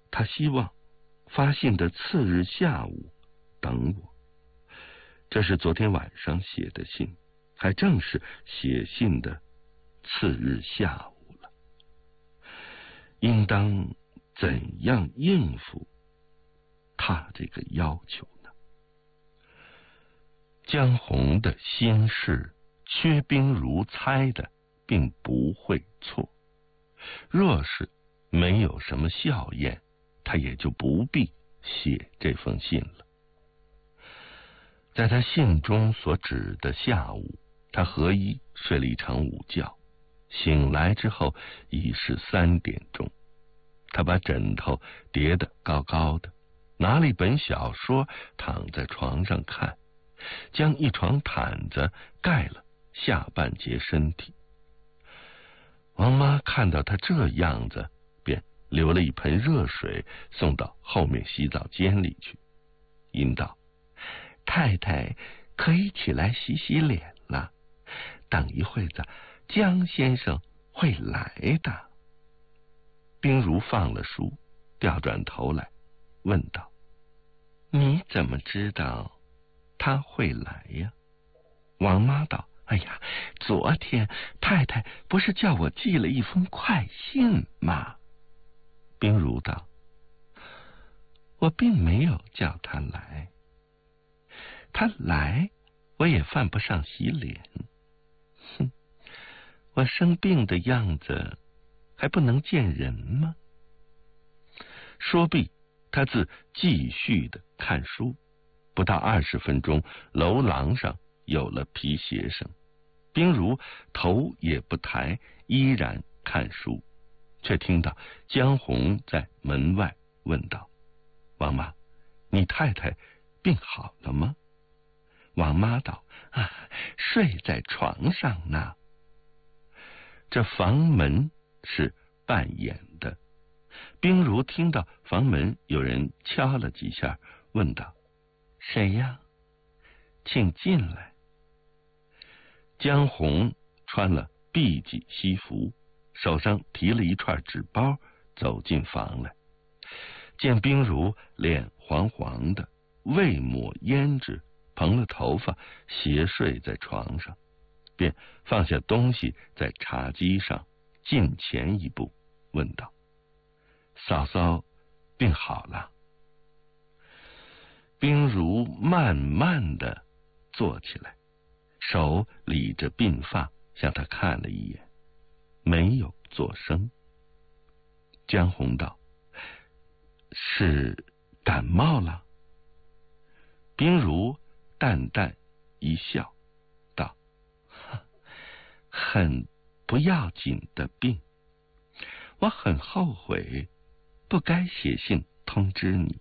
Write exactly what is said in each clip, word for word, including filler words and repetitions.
他希望发信的次日下午等我。这是昨天晚上写的信，还正是写信的次日下午了。应当怎样应付他这个要求呢？江红的心事，薛冰如猜的并不会错。若是没有什么笑靥，他也就不必写这封信了。在他信中所指的下午，他合衣睡了一场午觉，醒来之后已是三点钟。他把枕头叠得高高的，拿了一本小说躺在床上看，将一床毯子盖了下半截身体。王妈看到他这样子，便留了一盆热水送到后面洗澡间里去，吟道：太太可以起来洗洗脸了，等一会子江先生会来的。冰如放了书，调转头来问道：你怎么知道他会来呀？王妈道：哎呀，昨天太太不是叫我寄了一封快信吗？冰如道：我并没有叫他来，他来我也犯不上洗脸。哼，我生病的样子还不能见人吗？说毕，他自继续的看书。不到二十分钟，楼廊上有了皮鞋声。冰如头也不抬，依然看书，却听到江红在门外问道：王妈，你太太病好了吗？王妈道：啊，睡在床上呢。这房门是半掩的，冰如听到房门有人敲了几下，问道：谁呀？请进来。江红穿了碧髻西服，手上提了一串纸包，走进房来。见冰如脸黄黄的，未抹胭脂，蓬了头发，斜睡在床上，便放下东西在茶几上，近前一步问道：嫂嫂病好了？冰如慢慢的坐起来，手理着鬓发，向他看了一眼，没有作声。江红道：是感冒了？冰如淡淡一笑，道：很不要紧的病，我很后悔不该写信通知你。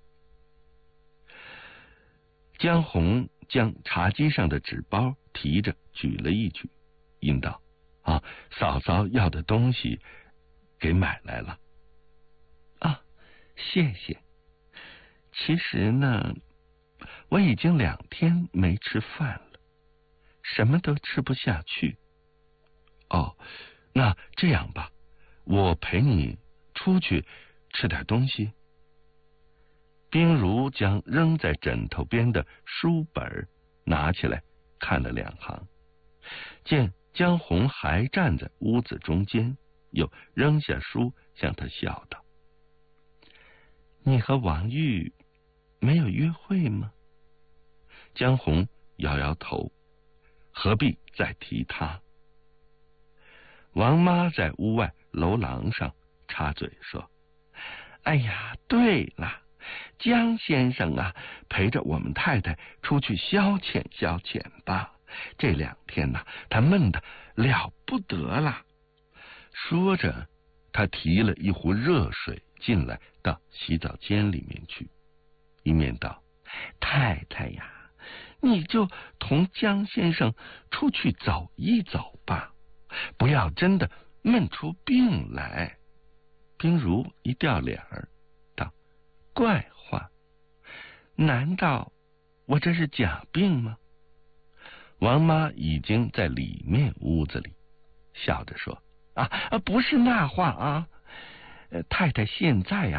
江红将茶几上的纸包提着举了一举，吟道：啊，嫂嫂要的东西给买来了。啊，谢谢。其实呢，我已经两天没吃饭了，什么都吃不下去。哦，那这样吧，我陪你出去吃点东西。冰如将扔在枕头边的书本拿起来看了两行，见江红还站在屋子中间，又扔下书向他笑道：你和王玉没有约会吗？江红摇摇头，何必再提他？王妈在屋外楼廊上插嘴说：哎呀，对了，江先生啊，陪着我们太太出去消遣消遣吧，这两天呢、啊，他闷得了不得了。说着，他提了一壶热水进来，到洗澡间里面去，一面道：太太呀，你就同江先生出去走一走吧，不要真的闷出病来。冰如一掉脸儿，道：怪话，难道我这是假病吗？王妈已经在里面屋子里笑着说：啊，不是那话啊，太太现在呀、啊